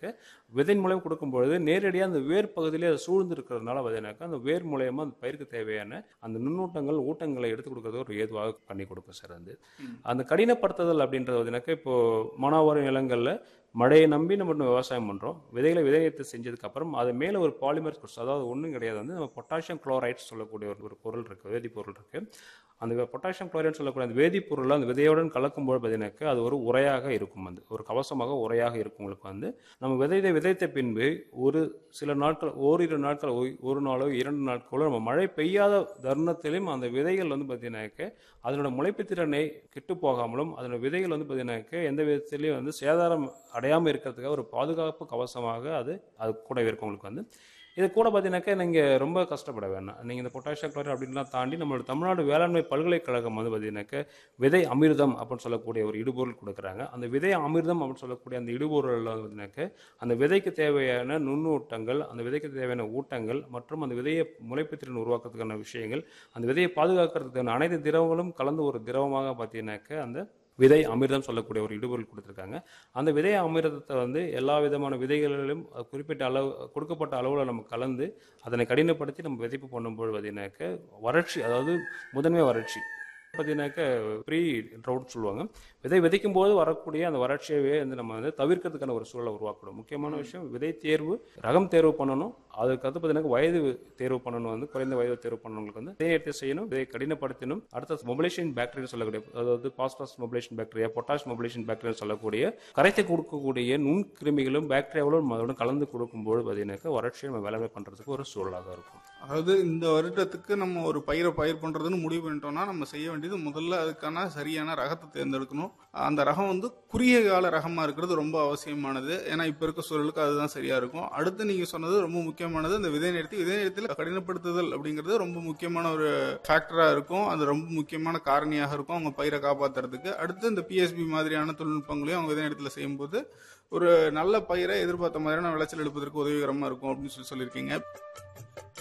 விதை மூலம் கொடுக்கும்பொழுது நேரடியாக அந்த வேர் பகுதியிலே அது சூழ்ந்து இருக்கிறதுனால பார்த்தீங்கன்னாக்கா அந்த வேர் மூலயமா அந்த பயிருக்கு தேவையான அந்த நுண்ணூட்டங்கள் ஊட்டங்களை எடுத்து கொடுக்கறது ஒரு ஏதுவாக பண்ணி கொடுக்கும் சார். அந்த கடினப்படுத்துதல் அப்படின்றது பார்த்தீங்கன்னாக்கா இப்போ மானாவாரி நிலங்களில் மழையை நம்பி நம்ம விவசாயம் பண்ணுறோம். விதையத்தை செஞ்சதுக்கு அப்புறம் அது மேலே ஒரு பாலிமர், அதாவது ஒன்றும் கிடையாது, நம்ம பொட்டாசியம் குளோரைட் சொல்லக்கூடிய ஒரு பொருள் இருக்குது, வேதிப்பொருள் இருக்குது. அந்த பொட்டாசியம் குளோரைட் சொல்லக்கூடிய அந்த வேதிப்பொருள் அந்த விதையுடன் கலக்கும்போது பார்த்தீங்கன்னாக்கா அது ஒரு உரையாக இருக்கும், ஒரு கவசமாக உரையாக இருக்கும். உங்களுக்கு நம்ம விதைத்த பின்பு ஒரு சில நாட்கள், ஓரிரு நாட்கள், ஒரு நாளோ 2 நாட்களோ நம்ம மழை பெய்யாத தருணத்திலும் அந்த விதைகள் பார்த்தீங்கன்னாக்கா அதனோட முளைப்பு திறனை கெட்டு போகாமலும் அதனோட விதைகள் பார்த்தீங்கன்னாக்கா எந்த விதத்திலையும் சேதாரம் அடையாமல் இருக்கிறதுக்காக ஒரு பாதுகாப்பு கவசமாக அது கூட இருக்கும். உங்களுக்கு இது கூட பார்த்தீங்கன்னாக்கா நீங்கள் ரொம்ப கஷ்டப்பட வேணாம். நீங்கள் இந்த பொட்டாசியம் குளோரைட் அப்படின்லாம் தாண்டி நம்மளோட தமிழ்நாடு வேளாண்மை பல்கலைக்கழகம் பார்த்தீங்கன்னாக்கா விதை அமிர்தம் அப்படின்னு சொல்லக்கூடிய ஒரு இடுபொருள் கொடுக்குறாங்க. அந்த விதை அமிர்தம் அப்படின்னு சொல்லக்கூடிய அந்த இடுபொருளில் பார்த்தீங்கன்னாக்கா அந்த விதைக்கு தேவையான நுண்ணூட்டங்கள், அந்த விதைக்கு தேவையான ஊட்டங்கள் மற்றும் அந்த விதையை முளைப்பு திறன் உருவாக்குறதுக்கான விஷயங்கள், அந்த விதையை பாதுகாக்கிறதுக்கான அனைத்து திரவங்களும் கலந்து ஒரு திரவமாக பார்த்தீங்கன்னாக்கா அந்த விதை அமிர்தம் சொல்லக்கூடிய ஒரு இடுபொருள் கொடுத்துருக்காங்க. அந்த விதை அமிர்தத்தை எல்லா விதமான விதைகளிலும் குறிப்பிட்ட அளவு, கொடுக்கப்பட்ட அளவில் நம்ம கலந்து அதனை கடினப்படுத்தி நம்ம விதைப்பு பண்ணும்போது பார்த்தீங்கன்னாக்க வறட்சி, அதாவது முதன்மை வறட்சி பார்த்தீங்கன்னாக்கா ப்ரீ ட்ரவுட் சொல்லுவாங்க, விதை விதைக்கும் போது வரக்கூடிய அந்த வறட்சியவே நம்ம தவிர்க்கிறதுக்கான ஒரு சூழலை உருவாக்கணும். முக்கியமான விஷயம் விதை தேர்வு, ரகம் தேர்வு பண்ணணும். அதுக்கடுத்து பார்த்தீங்கன்னா வயது தேர்வு பண்ணணும், குறைந்த வயது தேர்வு பண்ணவங்களுக்கு விதையத்தை செய்யணும், விதையை கடினப்படுத்தணும். அடுத்த மொபிலேஷன் பாக்டீரியா சொல்லக்கூடிய, அதாவது phosphorus mobilisation bacteria, potash mobilisation bacteria சொல்லக்கூடிய கரைத்து கொடுக்கக்கூடிய நுண்கிருமிகளும் பாக்டீரியாவும் அதோட கலந்து கொடுக்கும்போது பார்த்தீங்கன்னாக்கா வறட்சியை நம்ம வேளாண்மை பண்ணுறதுக்கு ஒரு சூழலாக இருக்கும். அதாவது இந்த வருடத்துக்கு நம்ம ஒரு பயிர் பண்ணுறதுன்னு முடிவு பண்ணிட்டோம்னா நம்ம செய்ய வேண்டியது முதல்ல அதுக்கான சரியான ரகத்தை தேர்ந்தெடுக்கணும். அந்த ரகம் குறுகிய கால ரகமாக இருக்கிறது ரொம்ப அவசியமானது. ஏன்னா இப்போ இருக்க சூழலுக்கு அதுதான் சரியா இருக்கும். அடுத்து நீங்கள் சொன்னது ரொம்ப முக்கியமானது, இந்த விதை நேரத்தில் கடினப்படுத்துதல் அப்படிங்கிறது ரொம்ப முக்கியமான ஒரு ஃபேக்டராக இருக்கும். அது ரொம்ப முக்கியமான காரணியாக இருக்கும் அவங்க பயிரை காப்பாற்றுறதுக்கு. அடுத்து இந்த பிஎஸ்பி மாதிரியான தொழில்நுட்பங்களையும் அவங்க விதை நேரத்தில் செய்யும்போது ஒரு நல்ல பயிரை எதிர்பார்த்த மாதிரியான விளைச்சல் எடுப்பதற்கு உதவிகரமாக இருக்கும் அப்படின்னு சொல்லியிருக்கீங்க.